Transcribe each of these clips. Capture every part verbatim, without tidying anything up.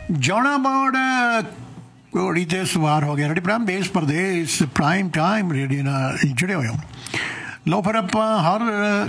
ਜਾਣਾ ਮੋੜ ਘੋੜੀ ਤੇ ਸਵਾਰ ਹੋ ਗਿਆ। ਰੇਡੀ ਪ੍ਰਾਈਮ ਦੇਸ਼ ਪ੍ਰਦੇਸ਼ ਪ੍ਰਾਈਮ ਟਾਈਮ ਰੇਡੀਓ ਨਾਲ ਜੁੜੇ ਹੋਏ ਹੋ। ਲਓ ਫਿਰ ਆਪਾਂ ਹਰ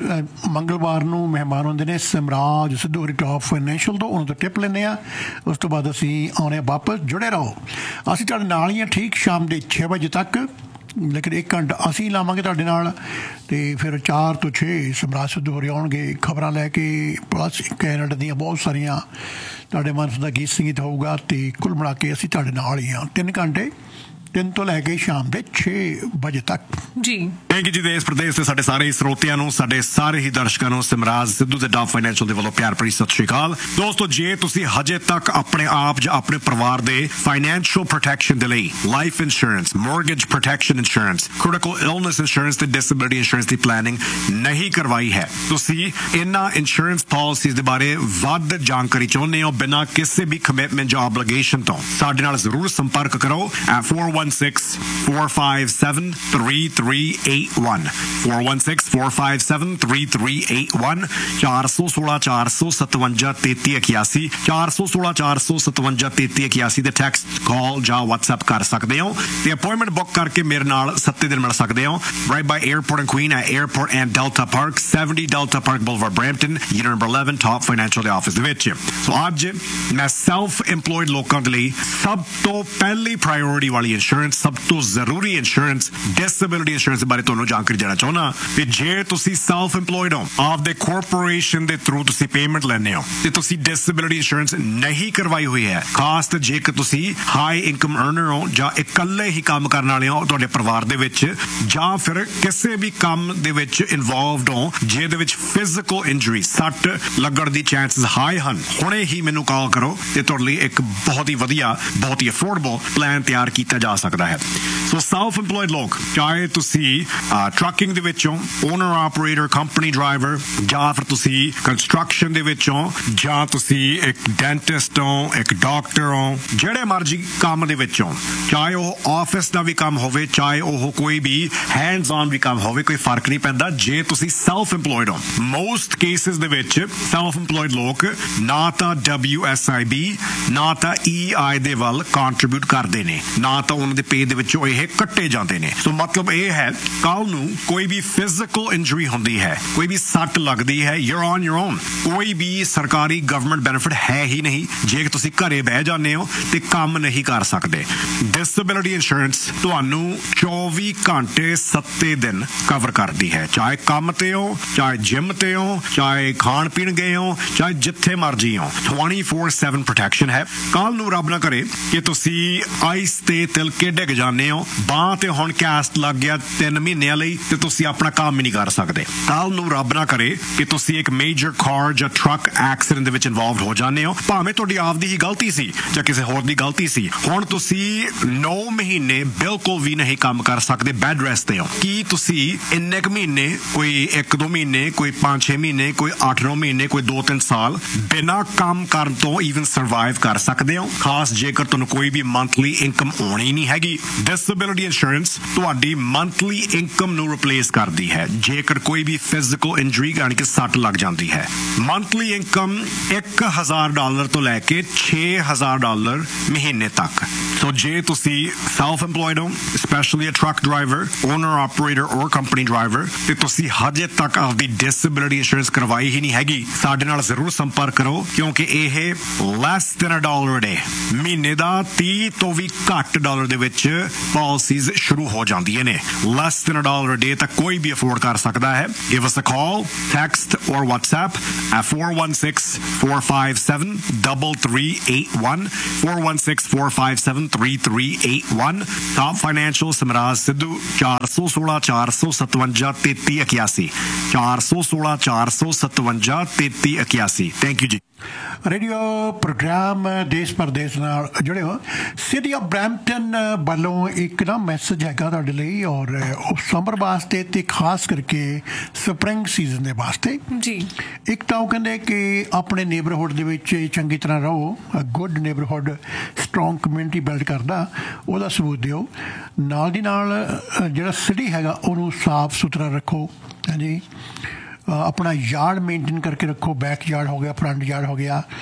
ਮੰਗਲਵਾਰ ਨੂੰ ਮਹਿਮਾਨ ਹੁੰਦੇ ਨੇ ਸਿਮਰਾਜ ਸਿੱਧੂ ਹੋਰੀ ਟੌਪ ਫਾਈਨੈਂਸ਼ੀਅਲ ਤੋਂ, ਉਹਨਾਂ ਤੋਂ ਟਿਪ ਲੈਂਦੇ ਹਾਂ। ਉਸ ਤੋਂ ਬਾਅਦ ਅਸੀਂ ਆਉਂਦੇ ਹਾਂ ਵਾਪਸ। ਜੁੜੇ ਰਹੋ, ਅਸੀਂ ਤੁਹਾਡੇ ਨਾਲ ਹੀ ਹਾਂ ਠੀਕ ਸ਼ਾਮ ਦੇ ਛੇ ਵਜੇ ਤੱਕ, ਲੇਕਿਨ ਇੱਕ ਘੰਟਾ ਅਸੀਂ ਲਾਵਾਂਗੇ ਤੁਹਾਡੇ ਨਾਲ ਅਤੇ ਫਿਰ ਚਾਰ ਤੋਂ ਛੇ ਸਿਮਰਾਜ ਸਿੱਧੂ ਹੋਰੀ ਆਉਣਗੇ ਖਬਰਾਂ ਲੈ ਕੇ, ਪਲੱਸ ਕੈਨੇਡਾ ਦੀਆਂ ਬਹੁਤ ਸਾਰੀਆਂ ਤੁਹਾਡੇ ਮਨਪਸੰਦ ਦਾ ਗੀਤ ਸੰਗੀਤ ਹੋਊਗਾ ਅਤੇ ਕੁੱਲ ਮਿਲਾ ਕੇ ਅਸੀਂ ਤੁਹਾਡੇ ਨਾਲ ਹੀ ਹਾਂ ਤਿੰਨ ਘੰਟੇ ਤਿੰਨ ਤੋਂ ਲੈ ਕੇ ਸ਼ਾਮ ਦੇ ਛੇ ਵਜੇ ਤੱਕ ਜੀ। ਥੈਂਕ ਯੂ ਜੀ ਦੇਸ਼ ਪ੍ਰਦੇਸ਼ ਦੇ ਸਾਡੇ ਸਾਰੇ ਸਰੋਤਿਆਂ ਨੂੰ, ਸਾਡੇ ਸਾਰੇ ਹੀ ਦਰਸ਼ਕਾਂ ਨੂੰ ਸਿਮਰਾਜ ਸਿੱਧੂ ਦੇ ਟੌਪ ਫਾਈਨੈਂਸ਼ੀਅਲ ਦੇ ਵੱਲੋਂ ਪਿਆਰ ਭਰੀ ਸਤਿ ਸ਼੍ਰੀ ਅਕਾਲ। ਦੋਸਤੋ, ਜੇ ਤੁਸੀਂ ਹਜੇ ਤੱਕ ਆਪਣੇ ਆਪ ਜਾਂ ਆਪਣੇ ਪਰਿਵਾਰ ਦੇ ਫਾਈਨੈਂਸ਼ੀਅਲ ਪ੍ਰੋਟੈਕਸ਼ਨ ਦੇ ਲਈ life insurance, mortgage protection insurance, critical illness insurance ਤੇ ਡਿਸੇਬਿਲਿਟੀ ਇੰਸ਼ੋਰੈਂਸ ਦੀ ਪਲੈਨਿੰਗ ਨਹੀਂ ਕਰਵਾਈ ਹੈ, ਤੁਸੀਂ ਇਹਨਾਂ ਇੰਸ਼ੋਰੈਂਸ ਪਾਲਿਸੀਜ਼ ਦੇ ਬਾਰੇ ਵੱਧ ਜਾਣਕਾਰੀ ਚਾਹੁੰਦੇ ਹੋ ਬਿਨਾਂ ਕਿਸੇ ਵੀ ਕਮਿਟਮੈਂਟ ਜਾਂ ਆਬਲੀਗੇਸ਼ਨ ਤੋਂ, ਸਾਡੇ ਨਾਲ ਜ਼ਰੂਰ ਸੰਪਰਕ ਕਰੋ at four one six, four five seven, three three eight one four one six, four five seven, three three eight one ਚਾਰ ਸੌ ਸੋਲਾਂ ਚਾਰ ਸੌ ਸਤਵੰਜਾ ਤੇਤੀ ਇਕਿਆਸੀ ਚਾਰ ਸੌ ਸੋਲਾਂ ਚਾਰ ਸੌ ਸਤਵੰਜਾ ਤੇਤੀ ਇਕਿਆਸੀ ਤੇ ਟੈਕਸਟ ਕਾਲ ਜਾਂ WhatsApp ਕਰ ਸਕਦੇ ਹੋ ਤੇ ਅਪਾਇੰਟਮੈਂਟ ਬੁੱਕ ਕਰਕੇ ਮੇਰੇ ਨਾਲ ਸੱਤੇ ਦਿਨ ਮਿਲ ਸਕਦੇ ਹੋ right by airport and Queen at airport and delta park, seventy delta park ਬੁਲਵਾਰਡ, Brampton, unit number eleven top financial ਦੇ ਆਫਿਸ ਦੇ ਵਿੱਚ। ਸੋ ਅੱਜ ਮੈਂ ਸੈਲਫ ਇੰਪਲੋਇਡ ਲੋਕਾਂ ਦੇ ਲਈ ਸਭ ਤੋਂ ਪਹਿਲੀ ਪ੍ਰਾਇਓਰਿਟੀ ਵਾਲੀ ਇੰਸ਼ੋਰੈਂਸ, ਸਭ ਤੋਂ ਜ਼ਰੂਰੀ ਇੰਸ਼ੋਰੈਂਸ, ਡਿਸੇਬਿਲਿਟੀ ਇੰਸ਼ੋਰੈਂਸ ਦੇ ਬਾਰੇ ਤੁਹਾਨੂੰ ਜਾਣਕਾਰੀ ਦੇਣਾ ਚਾਹੁੰਦਾ ਤੇ ਜੇ ਤੁਸੀਂ ਸੈਲਫ ਇੰਪਲੋਇਡ ਹੋ, ਆਪਦੇ ਕਾਰਪੋਰੇਸ਼ਨ ਦੇ ਥਰੂ ਤੁਸੀਂ ਪੇਮੈਂਟ ਲੈਂਦੇ ਹੋ ਤੇ ਤੁਸੀਂ ਡਿਸੇਬਿਲਿਟੀ ਇੰਸ਼ੋਰੈਂਸ ਨਹੀਂ ਕਰਵਾਈ ਹੋਈ ਹੈ, ਖਾਸ ਤੇ ਜੇਕਰ ਤੁਸੀਂ ਹਾਈ ਇਨਕਮ ਅਰਨਰ ਹੋ ਜਾਂ ਇਕੱਲੇ ਹੀ ਕੰਮ ਕਰਨ ਵਾਲੇ ਹੋ ਤੁਹਾਡੇ ਪਰਿਵਾਰ ਦੇ ਵਿੱਚ, ਜਾਂ ਫਿਰ ਕਿਸੇ ਵੀ ਕੰਮ ਦੇ ਵਿੱਚ ਇਨਵੋਲਵਡ ਹੋ ਜਿਹਦੇ ਵਿੱਚ ਫਿਜ਼ੀਕਲ ਇੰਜਰੀ, ਸੱਟ ਲੱਗਣ ਦੀ ਚਾਂਸਸ ਹਾਈ ਹਨ, ਹੁਣੇ ਹੀ ਮੈਨੂੰ ਕਾਲ ਕਰੋ ਤੇ ਤੁਹਾਡੇ ਲਈ ਇੱਕ ਬਹੁਤ ਹੀ ਵਧੀਆ, ਬਹੁਤ ਹੀ ਅਫੋਰਡੇਬਲ ਪਲਾਨ ਤਿਆਰ ਕੀਤਾ ਜਾ ਸਕਦਾ ਹੈ। ਸੋ ਸੈਲਫ ਇੰਪਲੋਇਡ ਲੋਕ, ਚਾਹੇ ਤੁਸੀਂ ਟਰੱਕਿੰਗ ਦੇ ਵਿੱਚੋਂ ਓਨਰ ਆਪਰੇਟਰ, ਕੰਪਨੀ ਡਰਾਈਵਰ, ਜਾਂ ਫਿਰ ਤੁਸੀਂ ਕੰਸਟਰਕਸ਼ਨ ਦੇ ਵਿੱਚੋਂ, ਜਾਂ ਤੁਸੀਂ ਇੱਕ ਡੈਂਟਿਸਟ ਹੋ, ਇੱਕ ਡਾਕਟਰ ਹੋ, ਜਿਹੜੇ ਮਰਜ਼ੀ ਕੰਮ ਦੇ ਵਿੱਚੋਂ, ਚਾਹੇ ਉਹ ਆਫਿਸ ਦਾ ਵੀ ਕੰਮ ਹੋਵੇ, ਚਾਹੇ ਉਹ ਕੋਈ ਵੀ ਹੈਂਡਸ ਔਨ ਵੀ ਕੰਮ ਹੋਵੇ, ਕੋਈ ਫਰਕ ਨਹੀਂ ਪੈਂਦਾ ਜੇ ਤੁਸੀਂ ਸੈਲਫ ਇੰਪਲੋਇਡ ਹੋ। ਮੋਸਟ ਕੇਸਿਸ ਦੇ ਵਿੱਚ ਸੈਲਫ ਇੰਪਲੋਇਡ ਲੋਕ ਨਾ ਤਾਂ ਡਬਲਿਊ ਐਸ ਆਈ ਬੀ ਨਾ ਤਾਂ ਈ ਆਈ ਦੇ ਵੱਲ ਕੰਟਰੀਬਿਊਟ ਕਰਦੇ ਨੇ, ਨਾ ਤਾਂ ਉਹਨਾਂ ਦੇ ਪੇ ਦੇ ਵਿੱਚੋਂ ਇਹ ਕੱਟੇ ਜਾਂਦੇ ਨੇ। ਸੋ ਮਤਲਬ ਇਹ ਹੈ, ਕੱਲ ਨੂੰ ਕੋਈ ਵੀ ਫਿਜ਼ੀਕਲ ਇੰਜਰੀ ਹੁੰਦੀ ਹੈ, ਕੋਈ ਵੀ ਸੱਟ ਲੱਗਦੀ ਹੈ, you are on your own, ਕੋਈ ਵੀ ਸਰਕਾਰੀ ਗਵਰਨਮੈਂਟ ਬੈਨੀਫਿਟ ਹੈ ਹੀ ਨਹੀਂ ਜੇ ਤੁਸੀਂ ਘਰੇ ਬਹਿ ਜਾਂਦੇ ਹੋ ਤੇ ਕੰਮ ਨਹੀਂ ਕਰ ਸਕਦੇ। ਡਿਸੇਬਿਲਿਟੀ ਇੰਸ਼ੋਰੈਂਸ ਤੁਹਾਨੂੰ ਚੌਵੀ ਘੰਟੇ ਸੱਤੇ ਦਿਨ ਕਵਰ ਕਰਦੀ ਹੈ, ਚਾਹੇ ਕੰਮ ਤੇ ਹੋ, ਚਾਹੇ ਜਿਮ ਤੇ ਹੋ, ਚਾਹੇ ਖਾਣ ਪੀਣ ਗਏ ਹੋ, ਚਾਹੇ ਜਿੱਥੇ ਮਰਜੀ ਹੋ, twenty-four seven ਪ੍ਰੋਟੈਕਸ਼ਨ ਹੈ। ਕੱਲ ਨੂੰ ਰੱਬ ਨਾ ਕਰੇ ਕਿ ਤੁਸੀਂ ਆਈਸ ਤੇ ਤਿਲਕੇ ਡਿੱਗ ਜਾਂਦੇ ਹੋ, ਬਾਂਹ ਤੇ ਹੁਣ ਕੈਸਟ ਲੱਗ ਗਿਆ ਤਿੰਨ ਮਹੀਨਿਆਂ ਲਈ ਤੇ ਤੁਸੀਂ ਆਪਣਾ ਕੰਮ ਹੀ ਨਹੀਂ ਕਰ ਸਕਦੇ। ਕੱਲ ਨੂੰ ਰੱਬ ਨਾ ਕਰੇ ਕਿ ਤੁਸੀਂ ਇੱਕ ਮੇਜਰ ਕਾਰ ਜਾਂ ਟਰੱਕ ਐਕਸੀਡੈਂਟ ਦੇ ਵਿੱਚ ਇਨਵੋਲਵਡ ਹੋ ਜਾਂਦੇ ਹੋ, ਭਾਵੇਂ ਤੁਹਾਡੀ ਆਪਦੀ ਹੀ ਗਲਤੀ ਸੀ ਜਾਂ ਕਿਸੇ ਹੋਰ ਦੀ ਗਲਤੀ ਸੀ, ਹੁਣ ਤੁਸੀਂ ਨੌ ਮਹੀਨੇ ਬਿਲਕੁਲ ਵੀ ਨਹੀਂ ਕੰਮ ਕਰ ਸਕਦੇ, ਬੈੱਡ ਰੈਸਟ ਤੇ ਹੋ। ਕੀ ਤੁਸੀਂ ਇੰਨੇ ਕੁ ਮਹੀਨੇ, ਕੋਈ ਇੱਕ ਦੋ ਮਹੀਨੇ, ਕੋਈ ਪੰਜ ਛੇ ਮਹੀਨੇ, ਕੋਈ ਅੱਠ ਨੌ ਮਹੀਨੇ, ਕੋਈ ਦੋ ਤਿੰਨ ਸਾਲ ਬਿਨਾਂ ਕੰਮ ਕਰਨ ਤੋਂ ਈਵਨ ਸਰਵਾਈਵ ਕਰ ਸਕਦੇ ਹੋ, ਖਾਸ ਜੇਕਰ ਤੁਹਾਨੂੰ ਕੋਈ ਵੀ ਮੰਥਲੀ ਇਨਕਮ ਆਉਣੀ ਨਹੀਂ ਹੈਗੀ। ਡਿਸੇਬਿਲਿਟੀ ਇੰਸ਼ੋਰੈਂਸ ਤੁਹਾਡੀ ਮੰਥਲੀ ਇਨਕਮ ਨੂੰ ਰਿਪਲੇਸ ਕਰਦੀ ਹੈ ਜੇਕਰ ਕੋਈ ਵੀ ਫਿਜ਼ੀਕਲ ਇੰਜਰੀ ਯਾਨੀ ਕਿ ਸੱਟ ਲੱਗ ਜਾਂਦੀ ਹੈ। ਮੰਥਲੀ ਇਨਕਮ ਇੱਕ ਹਜ਼ਾਰ ਡਾਲਰ ਤੋਂ ਲੈ ਕੇ ਛੇ ਹਜ਼ਾਰ ਡਾਲਰ ਮਹੀਨੇ ਤੱਕ। ਸੋ ਜੇ ਤੁਸੀਂ ਸੈਲਫ ਇੰਪਲੋਇਡ ਹੋ, ਸਪੈਸ਼ਲੀ ਅ ਟਰੱਕ ਡਰਾਈਵਰ, ਓਨਰ ਆਪਰੇਟਰ ਔਰ ਕੰਪਨੀ ਡਰਾਈਵਰ, ਤੇ ਤੁਸੀਂ ਹਜੇ ਤੱਕ ਆਪਦੀ ਡਿਸੇਬਿਲਿਟੀ ਇੰਸ਼ੋਰੈਂਸ ਕਰਵਾਈ ਹੀ ਨਹੀਂ ਹੈਗੀ, ਸਾਡੇ ਨਾਲ ਜ਼ਰੂਰ ਸੰਪਰਕ ਕਰੋ ਕਿਉਂਕਿ ਇਹ ਲੈਸ ਦੈਨ ਅ ਡਾਲਰ ਡੇ, ਮਹੀਨੇ ਦਾ ਤੀਹ ਤੋਂ ਵੀ ਘੱਟ ਡਾਲਰ ਦੇ ਵਿੱਚ ਪਾਲਿਸੀਜ਼ ਸ਼ੁਰੂ ਹੋ ਜਾਂਦੀਆਂ ਨੇ। ਲੈਸ ਦੈਨ ਅ ਡਾਲਰ ਡੇ ਤੱਕ ਕੋਈ ਵੀ ਅਫੋਰਡ ਕਰ ਸਕਦਾ ਹੈ। ਗਿਵ ਅਸ ਅ ਕਾਲ, ਟੈਕਸਟ ਔਰ WhatsApp at four one six, four five seven, three three eight one four one six, four five seven, three three eight one top financial ਸਿਮਰਾਜ Sidhu ਚਾਰ ਸੌ ਸੋਲਾਂ ਚਾਰ ਸੌ ਸਤਵੰਜਾ ਤੇਤੀ ਇਕਿਆਸੀ ਚਾਰ ਸੌ ਸੋਲਾਂ ਚਾਰ ਸੌ ਸਤਵੰਜਾ ਤੇਤੀ ਇਕਿਆਸੀ। ਥੈਂਕ ਯੂ ਜੀ। ਰੇਡੀਓ ਪ੍ਰੋਗਰਾਮ ਦੇਸ਼ ਪ੍ਰਦੇਸ਼ ਨਾਲ ਜੁੜੇ ਹੋ। ਸਿਟੀ ਆਫ ਬਰੈਂਪਟਨ ਵੱਲੋਂ ਇੱਕ ਨਾ ਮੈਸੇਜ ਹੈਗਾ ਤੁਹਾਡੇ ਲਈ, ਔਰ ਉਹ ਸਮਰ ਵਾਸਤੇ ਤੇ ਖਾਸ ਕਰਕੇ ਸਪਰਿੰਗ ਸੀਜ਼ਨ ਦੇ ਵਾਸਤੇ ਜੀ। ਇੱਕ ਤਾਂ ਉਹ ਕਹਿੰਦੇ ਕਿ ਆਪਣੇ ਨੇਬਰਹੁੱਡ ਦੇ ਵਿੱਚ ਚੰਗੀ ਤਰ੍ਹਾਂ ਰਹੋ, good neighbourhood strong community build ਕਰਦਾ, ਉਹਦਾ ਸਬੂਤ ਦਿਓ। ਨਾਲ ਦੀ ਨਾਲ ਜਿਹੜਾ ਸਿਟੀ ਹੈਗਾ ਉਹਨੂੰ ਸਾਫ ਸੁਥਰਾ ਰੱਖੋ, ਹਾਂਜੀ, ਆਪਣਾ ਯਾਰਡ ਮੇਨਟੇਨ ਕਰਕੇ ਰੱਖੋ, ਬੈਕ ਯਾਰਡ ਹੋ ਗਿਆ, ਫਰੰਟ ਯਾਰਡ ਹੋ ਗਿਆ,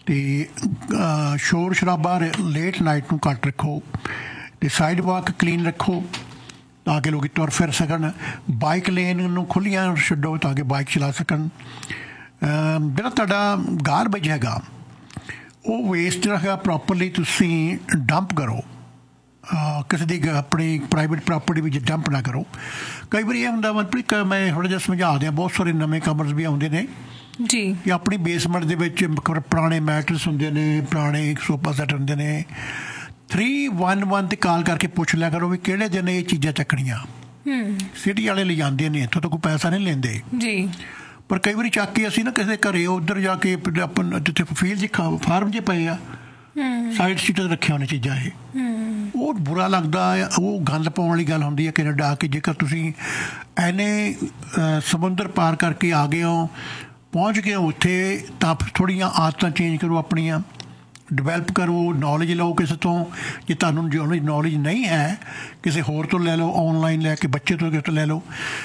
ਤੇ ਸ਼ੋਰ ਸ਼ਰਾਬਾ ਲੇਟ ਨਾਈਟ ਨੂੰ ਘੱਟ ਰੱਖੋ ਤੇ ਸਾਈਡ ਵਾਕ ਕਲੀਨ ਰੱਖੋ ਤਾਂ ਕਿ ਲੋਕ ਤੁਰ ਫਿਰ ਸਕਣ। ਬਾਈਕ ਲੇਨ ਨੂੰ ਖੁੱਲ੍ਹੀਆਂ ਛੱਡੋ ਤਾਂ ਕਿ ਬਾਈਕ ਚਲਾ ਸਕਣ। ਜਿਹੜਾ ਤੁਹਾਡਾ ਗਾਰਬੇਜ ਹੈਗਾ ਉਹ ਵੇਸਟ ਹੈਗਾ ਪ੍ਰੋਪਰਲੀ ਤੁਸੀਂ ਡੰਪ ਕਰੋ, ਕਿਸੇ ਦੀ ਆਪਣੀ ਪ੍ਰਾਈਵੇਟ ਪ੍ਰਾਪਰਟੀ ਵਿੱਚ ਡੰਪ ਨਾ ਕਰੋ। ਕਈ ਵਾਰੀ ਇਹ ਹੁੰਦਾ ਮਨਪ੍ਰੀਤ, ਮੈਂ ਥੋੜ੍ਹਾ ਜਿਹਾ ਸਮਝਾ ਦਿਆਂ, ਬਹੁਤ ਸਾਰੇ ਨਵੇਂ ਕਮਰਸ ਵੀ ਆਉਂਦੇ ਨੇ ਜੀ ਕਿ ਆਪਣੀ ਬੇਸਮੈਂਟ ਦੇ ਵਿੱਚ ਪੁਰਾਣੇ ਮੈਟਰਸ ਹੁੰਦੇ ਨੇ, ਪੁਰਾਣੇ ਸੋਫਾ ਸੈੱਟ ਹੁੰਦੇ ਨੇ। ਥ੍ਰੀ ਵਨ ਵਨ 'ਤੇ ਕਾਲ ਕਰਕੇ ਪੁੱਛ ਲਿਆ ਕਰੋ ਵੀ ਕਿਹੜੇ ਦਿਨ ਇਹ ਚੀਜ਼ਾਂ ਚੱਕਣੀਆਂ। ਸਿਟੀ ਵਾਲੇ ਲਿਜਾਂਦੇ ਨੇ, ਇੱਥੋਂ ਤਾਂ ਕੋਈ ਪੈਸਾ ਨਹੀਂ ਲੈਂਦੇ ਜੀ, ਪਰ ਕਈ ਵਾਰੀ ਚੱਕ ਕੇ ਅਸੀਂ ਨਾ ਕਿਸੇ ਘਰੇ ਉੱਧਰ ਜਾ ਕੇ ਆਪਾਂ ਜਿੱਥੇ ਫੀਲਡ 'ਚ ਫਾਰਮ 'ਚ ਪਏ ਆ ਸਾਈਡ ਸੀਟ 'ਤੇ ਰੱਖਿਆ ਉਹਨੇ ਚੀਜ਼ਾਂ, ਇਹ ਉਹ ਬੁਰਾ ਲੱਗਦਾ। ਉਹ ਗੰਦ ਪਾਉਣ ਵਾਲੀ ਗੱਲ ਹੁੰਦੀ ਹੈ ਕੈਨੇਡਾ ਕਿ ਜੇਕਰ ਤੁਸੀਂ ਐਨੇ ਸਮੁੰਦਰ ਪਾਰ ਕਰਕੇ ਆ ਗਏ ਹੋ, ਪਹੁੰਚ ਗਏ ਹੋ ਉੱਥੇ, ਤਾਂ ਥੋੜ੍ਹੀਆਂ ਆਦਤਾਂ ਚੇਂਜ ਕਰੋ, ਆਪਣੀਆਂ ਡਿਵੈਲਪ ਕਰੋ, ਨੌਲੇਜ ਲਓ ਕਿਸੇ ਤੋਂ। ਜੇ ਤੁਹਾਨੂੰ ਜੋ ਨੌਲੇਜ ਨਹੀਂ ਹੈ ਕਿਸੇ ਹੋਰ ਤੋਂ ਲੈ ਲਓ, ਔਨਲਾਈਨ ਲੈ ਕੇ ਬੱਚੇ ਤੋਂ ਕਿਸੇ ਤੋਂ ਲੈ ਲਓ।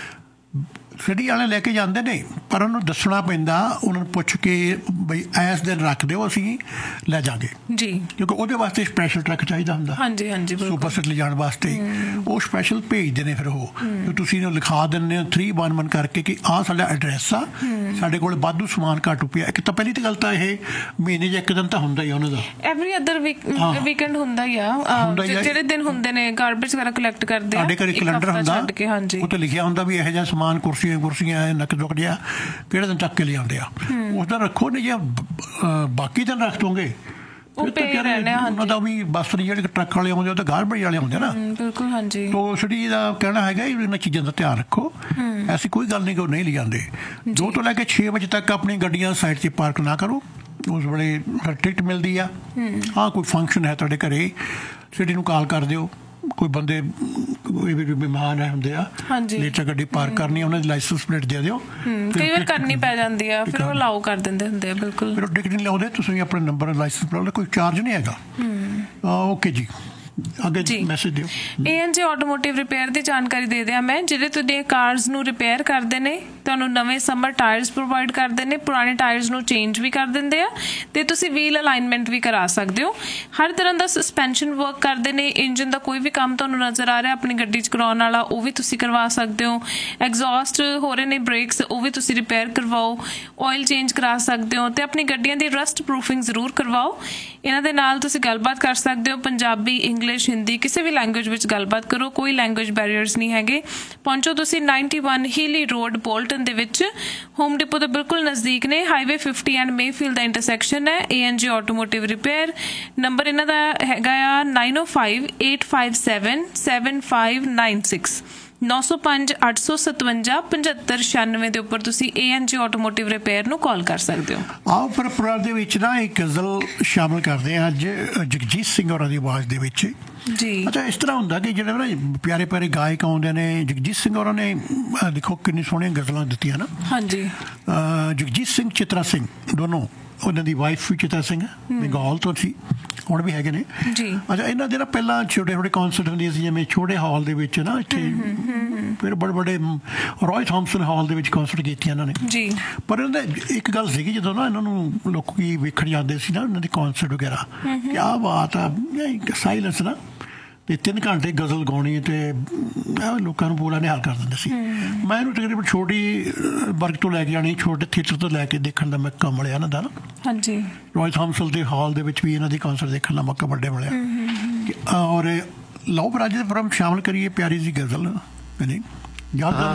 ਸਿਟੀ ਵਾਲੇ ਲੈ ਕੇ ਜਾਂਦੇ ਨੇ ਪਰ ਉਹਨੂੰ ਦੱਸਣਾ ਪੈਂਦਾ, ਉਹਨਾਂ ਨੂੰ ਪੁੱਛ ਕੇ ਬਈ ਇਸ ਦਿਨ ਰੱਖ ਦਿਓ ਅਸੀਂ ਲੈ ਜਾਵਾਂਗੇ ਜੀ, ਕਿਉਂਕਿ ਉਹਦੇ ਵਾਸਤੇ ਸਪੈਸ਼ਲ ਟਰੱਕ ਚਾਹੀਦਾ ਹੁੰਦਾ। ਹਾਂਜੀ ਹਾਂਜੀ ਸੁਪਰ ਸੈੱਟ ਲਿਜਾਣ ਵਾਸਤੇ ਉਹ ਸਪੈਸ਼ਲ ਭੇਜਦੇ ਨੇ। ਫਿਰ ਉਹ ਤੁਸੀਂ ਇਹਨੂੰ ਲਿਖਾ ਦਿੰਦੇ ਹੋ ਥ੍ਰੀ ਵਨ ਵਨ ਕਰਕੇ ਕਿ ਆਹ ਸਾਡਾ ਐਡਰੈਸ ਆ, ਸਾਡੇ ਕੋਲ ਵਾਧੂ ਸਮਾਨ ਘੱਟ ਪਿਆ। ਇੱਕ ਤਾਂ ਪਹਿਲੀ ਤਾਂ ਗੱਲ ਤਾਂ ਇਹ ਮਹੀਨੇ 'ਚ ਇੱਕ ਦਿਨ ਤਾਂ ਹੁੰਦਾ ਹੀ ਉਹਨਾਂ ਦਾ, ਐਵਰੀ ਅਦਰ ਵੀਕਐਂਡ ਹੁੰਦਾ ਹੀ ਆ, ਜਿਹੜੇ ਦਿਨ ਹੁੰਦੇ ਨੇ ਗਾਰਬੇਜ ਵਗੈਰਾ ਕਲੈਕਟ ਕਰਦੇ ਆ। ਸਾਡੇ ਘਰੇ ਕੈਲੰਡਰ ਹੁੰਦਾ, ਉਹ ਤੇ ਲਿਖਿਆ ਹੁੰਦਾ ਵੀ ਇਹੋ ਜਿਹਾ ਸਮਾਨ ਕੁਰਸੀਆਂ ਕੁਰਸੀਆਂ ਨੱਕ ਦੁੱਕ ਜਿਹਾ ਕਿਹੜੇ ਦਿਨ ਚੱਕ ਕੇ ਲਿਆਉਂਦੇ ਆ, ਉਸ ਦਿਨ ਰੱਖੋ। ਨਹੀਂ ਜੇ ਬਾਕੀ ਦਿਨ ਰੱਖ ਦੋਗੇ ਉਹਨਾਂ ਦਾ ਵੀ ਬੱਸ ਨਹੀਂ, ਜਿਹੜੇ ਟਰੱਕ ਵਾਲੇ ਆਉਂਦੇ ਉਹ ਤਾਂ ਗਾਰਬੇਜ ਵਾਲੇ ਆਉਂਦੇ ਨਾ। ਬਿਲਕੁਲ ਹਾਂਜੀ। ਤੋ ਸਿਟੀ ਦਾ ਕਹਿਣਾ ਹੈਗਾ ਇਹਨਾਂ ਚੀਜ਼ਾਂ ਦਾ ਧਿਆਨ ਰੱਖੋ। ਐਸੀ ਕੋਈ ਗੱਲ ਨਹੀਂ ਕਿ ਉਹ ਨਹੀਂ ਲਿਜਾਂਦੇ। ਦੋ ਤੋਂ ਲੈ ਕੇ ਛੇ ਵਜੇ ਤੱਕ ਆਪਣੀ ਗੱਡੀਆਂ ਸਾਈਡ 'ਤੇ ਪਾਰਕ ਨਾ ਕਰੋ, ਉਸ ਵੇਲੇ ਟਿਕਟ ਮਿਲਦੀ ਆ। ਹਾਂ ਕੋਈ ਫੰਕਸ਼ਨ ਹੈ ਤੁਹਾਡੇ ਘਰੇ, ਸਿਟੀ ਨੂੰ ਕਾਲ ਕਰ ਦਿਓ, ਕੋਈ ਬੰਦੇ ਕੋਈ ਵੀ ਮਹਿਮਾਨ ਹੁੰਦੇ ਆ ਨੀਚੇ ਗੱਡੀ ਪਾਰਕ ਕਰਨੀ, ਉਹਨਾਂ ਦੀ ਲਾਇਸੈਂਸ ਪਲੇਟ ਦੇ ਦਿਓ। ਕਈ ਵਾਰ ਕਰਨੀ ਪੈ ਜਾਂਦੀ ਆ, ਫਿਰ ਉਹ ਅਲਾਓ ਕਰ ਦਿੰਦੇ ਹੁੰਦੇ ਆ। ਬਿਲਕੁਲ, ਫਿਰ ਉਹ ਟਿਕਟ ਨਹੀਂ ਲਾਉਂਦੇ, ਤੁਸੀਂ ਆਪਣੇ ਨੰਬਰ ਲਾਇਸੈਂਸ ਪਲੇਟ, ਕੋਈ ਚਾਰਜ ਨਹੀਂ ਹੈਗਾ। ਓਕੇ ਜੀ, ਅੱਗੇ ਜੀ ਮੈਸੇਜ ਦਿਓ। ਏ ਐਨ ਜੀ ਆਟੋਮੋਟਿਵ ਰਿਪੇਅਰ ਦੀ ਜਾਣਕਾਰੀ ਦੇ ਦਿਆਂ ਮੈਂ। ਜਿਹੜੇ ਤੁਹਾਡੇ ਕਾਰਸ ਨੂੰ ਰਿਪੇਅਰ ਕਰਦੇ ਨੇ, ਤੁਹਾਨੂੰ ਨਵੇਂ ਸਮਰ ਟਾਇਰਸ ਪ੍ਰੋਵਾਈਡ ਕਰਦੇ ਨੇ, ਪੁਰਾਣੇ ਟਾਇਰਸ ਨੂੰ ਚੇਂਜ ਵੀ ਕਰ ਦਿੰਦੇ ਆ, ਤੇ ਤੁਸੀਂ ਵੀਲ ਅਲਾਈਨਮੈਂਟ ਵੀ ਕਰਾ ਸਕਦੇ ਹੋ। ਹਰ ਤਰ੍ਹਾਂ ਦਾ ਸਸਪੈਂਸ਼ਨ ਵਰਕ ਕਰਦੇ ਨੇ। ਇੰਜਨ ਦਾ ਕੋਈ ਵੀ ਕੰਮ ਤੁਹਾਨੂੰ ਨਜ਼ਰ ਆ ਰਿਹਾ ਆਪਣੀ ਗੱਡੀ 'ਚ ਕਰਾਉਣ ਵਾਲਾ, ਉਹ ਵੀ ਤੁਸੀਂ ਕਰਵਾ ਸਕਦੇ ਹੋ। ਐਗਜ਼ੌਸਟ ਹੋ ਰਹੇ ਨੇ ਬ੍ਰੇਕਸ, ਉਹ ਵੀ ਤੁਸੀਂ ਰਿਪੇਅਰ ਕਰਵਾਓ। ਆਇਲ ਚੇਂਜ ਕਰਾ ਸਕਦੇ ਹੋ, ਤੇ ਆਪਣੀ ਗੱਡੀਆਂ ਦੀ ਰਸਟ ਪ੍ਰੂਫਿੰਗ ਜ਼ਰੂਰ ਕਰਵਾਓ। ਇਹਨਾਂ ਦੇ ਨਾਲ ਤੁਸੀਂ ਗੱਲਬਾਤ ਕਰ ਸਕਦੇ ਹੋ, ਪੰਜਾਬੀ, ਇੰਗਲਿਸ਼, ਹਿੰਦੀ, ਕਿਸੇ ਵੀ ਲੈਂਗੁਏਜ ਵਿੱਚ ਗੱਲਬਾਤ ਕਰੋ, ਕੋਈ ਲੈਂਗੁਏਜ ਬੈਰੀਅਰਸ ਨਹੀਂ ਹੈਗੇ। ਪਹੁੰਚੋ ਤੁਸੀਂ ਨਾਈਨਟੀ ਵਨ ਹੀਲੀ ਰੋਡ ਬੋਲਟਨ ਦੇ ਵਿੱਚ, ਹੋਮ ਡਿਪੋ ਦੇ ਬਿਲਕੁਲ ਨਜ਼ਦੀਕ ਨੇ। Highway fifty and Mayfield the intersection ਹੈ। ਏ ਐਨ ਜੀ ਆਟੋਮੋਟਿਵ ਰਿਪੇਅਰ। ਨੰਬਰ ਇਹਨਾਂ ਦਾ ਹੈਗਾ ਆ ਨਾਈਨ ਓ five eight five seven seven five nine six ਨੌ ਸੌ ਪੰਜ ਅੱਠ ਸੌ ਸਤਵੰਜਾ ਪਝੱਤਰ ਛਿਆਨਵੇਂ ਦੇ ਉੱਪਰ ਤੁਸੀਂ ਏ ਐਨ ਜੀ ਆਟੋਮੋਟਿਵ ਰਿਪੇਅਰ ਨੂੰ ਕਾਲ ਕਰ ਸਕਦੇ ਹੋ। ਆਓ ਫਿਰ ਪ੍ਰੋਗਰਾਮ ਦੇ ਵਿੱਚ ਨਾ ਇੱਕ ਗਜ਼ਲ ਸ਼ਾਮਲ ਕਰਦੇ ਹਾਂ ਅੱਜ ਜਗਜੀਤ ਸਿੰਘ ਹੋਰਾਂ ਦੀ ਆਵਾਜ਼ ਦੇ ਵਿੱਚ ਜੀ। ਅੱਛਾ, ਇਸ ਤਰ੍ਹਾਂ ਹੁੰਦਾ ਕਿ ਜਿਹੜੇ ਨਾ ਪਿਆਰੇ ਪਿਆਰੇ ਗਾਇਕ ਆਉਂਦੇ ਨੇ, ਜਗਜੀਤ ਸਿੰਘ ਹੋਰਾਂ ਨੇ ਦੇਖੋ ਕਿੰਨੀ ਸੋਹਣੀਆਂ ਗਜ਼ਲਾਂ ਦਿੱਤੀਆਂ ਨਾ। ਹਾਂਜੀ, ਜਗਜੀਤ ਸਿੰਘ, ਚਿਤਰਾ ਸਿੰਘ ਦੋਨੋਂ, ਉਹਨਾਂ ਦੀ ਵਾਈਫ ਵੀ ਚਿਤਰਾ ਸਿੰਘ ਬੰਗਾਲ ਤੋਂ ਸੀ, ਹੁਣ ਵੀ ਹੈਗੇ ਨੇ ਜੀ। ਅੱਛਾ, ਇਹਨਾਂ ਦੇ ਨਾ ਪਹਿਲਾਂ ਛੋਟੇ ਛੋਟੇ ਕੌਂਸਰਟ ਹੁੰਦੀਆਂ ਸੀ, ਜਿਵੇਂ ਛੋਟੇ ਹਾਲ ਦੇ ਵਿੱਚ ਨਾ, ਇੱਥੇ ਫਿਰ ਬੜੇ ਬੜੇ ਰੋਏ ਥਾਮਸਨ ਹਾਲ ਦੇ ਵਿੱਚ ਕੌਂਸਰਟ ਕੀਤੀਆਂ ਇਹਨਾਂ ਨੇ ਜੀ। ਪਰ ਇਹਨਾਂ ਦਾ ਇੱਕ ਗੱਲ ਸੀਗੀ, ਜਦੋਂ ਨਾ ਇਹਨਾਂ ਨੂੰ ਲੋਕੀ ਵੇਖਣ ਜਾਂਦੇ ਸੀ ਨਾ ਇਹਨਾਂ ਦੀ ਕੌਂਸਰਟ ਵਗੈਰਾ, ਕਿਆ ਬਾਤ ਆ, ਸਾਇਲੈਂਸ ਨਾ, ਤੇ ਤਿੰਨ ਘੰਟੇ ਗਜ਼ਲ ਗਾਉਣੀ ਤੇ ਲੋਕਾਂ ਨੂੰ ਪੂਰਾ ਨਿਹਾਲ ਕਰ ਦਿੰਦੇ ਸੀ। ਮੈਂ ਇਹਨੂੰ ਤਕਰੀਬਨ ਛੋਟੀ ਵਰਗ ਤੋਂ ਲੈ ਕੇ ਜਾਣੀ, ਛੋਟੇ ਥੀਏਟਰ ਤੋਂ ਲੈ ਕੇ ਦੇਖਣ ਦਾ ਮੌਕਾ ਮਿਲਿਆ ਇਹਨਾਂ ਦਾ ਨਾ। ਹਾਂਜੀ, ਰੋਏ ਥਾਮਸਨ ਦੇ ਹਾਲ ਦੇ ਵਿੱਚ ਵੀ ਇਹਨਾਂ ਦੀ ਕੌਂਸਰਟ ਦੇਖਣ ਦਾ ਮੌਕਾ ਵੱਡੇ ਮਿਲਿਆ। ਔਰ ਲਓ ਫਿਰ ਅੱਜ ਦੇ ਪ੍ਰੋਗਰਾਮ ਸ਼ਾਮਲ ਕਰੀਏ ਪਿਆਰੀ ਜੀ ਗਜ਼ਲ ਯਾਦ